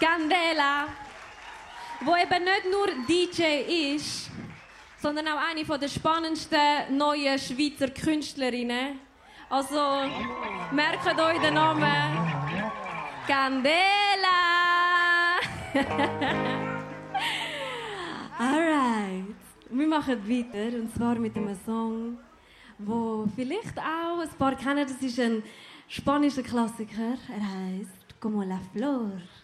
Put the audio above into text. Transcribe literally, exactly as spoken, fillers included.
Candela, wo eben nicht nur D J ist, sondern auch eine der spannendsten neuen Schweizer Künstlerinnen. Also, merkt euch den Namen. Candela! Alright. Wir machen weiter, und zwar mit einem Song, wo vielleicht auch ein paar kennen. Das ist ein spanischer Klassiker. Er heisst Como la Flor.